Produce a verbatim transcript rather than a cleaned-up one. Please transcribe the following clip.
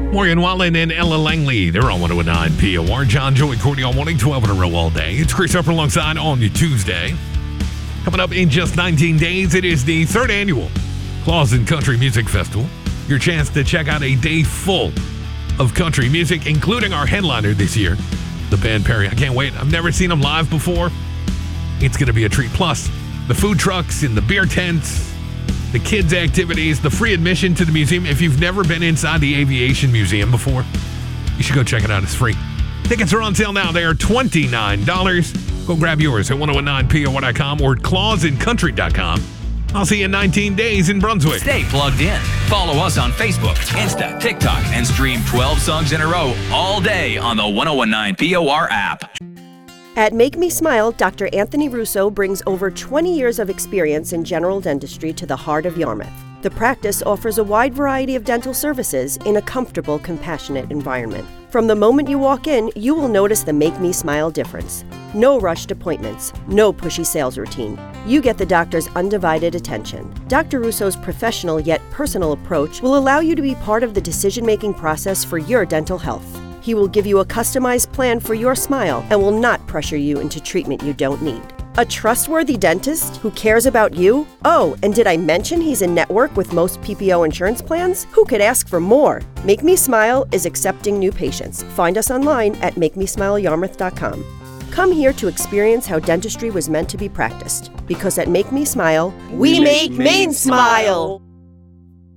Morgan Wallen and Ella Langley, they're on one oh nine P O R. John, Joey, Courtney all morning, twelve in a row all day. It's Chris Upper alongside on your Tuesday. Coming up in just nineteen days, it is the third annual Clausen Country Music Festival. Your chance to check out a day full of country music, including our headliner this year, the band Perry. I can't wait. I've never seen them live before. It's going to be a treat. Plus, the food trucks and the beer tents, the kids' activities, the free admission to the museum. If you've never been inside the Aviation Museum before, you should go check it out. It's free. Tickets are on sale now. They are twenty-nine dollars. Go grab yours at ten nine P O R dot com or clausen country dot com. I'll see you in nineteen days in Brunswick. Stay plugged in. Follow us on Facebook, Insta, TikTok, and stream twelve songs in a row all day on the ten nineteen P O R app. At Make Me Smile, Doctor Anthony Russo brings over twenty years of experience in general dentistry to the heart of Yarmouth. The practice offers a wide variety of dental services in a comfortable, compassionate environment. From the moment you walk in, you will notice the Make Me Smile difference. No rushed appointments, no pushy sales routine. You get the doctor's undivided attention. Doctor Russo's professional yet personal approach will allow you to be part of the decision-making process for your dental health. He will give you a customized plan for your smile and will not pressure you into treatment you don't need. A trustworthy dentist who cares about you? Oh, and did I mention he's in network with most P P O insurance plans? Who could ask for more? Make Me Smile is accepting new patients. Find us online at make me smile yarmouth dot com. Come here to experience how dentistry was meant to be practiced. Because at Make Me Smile, we, we make Maine smile.